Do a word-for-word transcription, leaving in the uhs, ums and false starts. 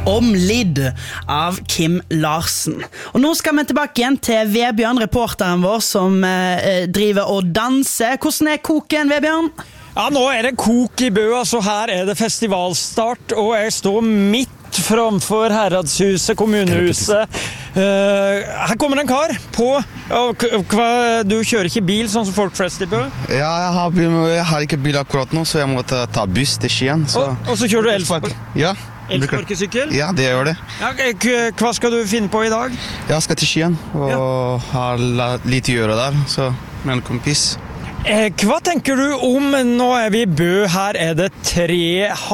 Om Lidd av Kim Larsen. Og nå skal vi tilbake igjen til Vebjørn, reporteren vår, som eh, driver og danser. Hvordan er koken, Vebjørn? Ja, nå er det kok i Bø, altså her er det festivalstart, og jeg står midt framfor Heradshuset, kommunehuset. Uh, her kommer en kar på, og hva, du kjører ikke bil sånn som folk flest i Bø? Ja, jeg har, jeg har ikke bil akkurat nå, så jeg må ta, ta buss til Skien. Så. Og, og så kjører du elspark? Ja. Elsparkesykkel? Ja, det gjør det. Ja, hva skal du finne på i dag? Jeg skal til Skien, og ja. Har litt å gjøre der, så med en kompis. Eh, hva tenker du om, nå er vi i Bø, her er det tre